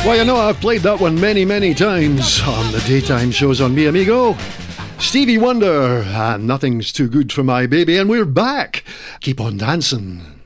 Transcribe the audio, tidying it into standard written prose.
Well, you know, I've played that one many, many times on the daytime shows on Mi Amigo. Stevie Wonder and Nothing's Too Good for My Baby, and we're back. Keep on dancing.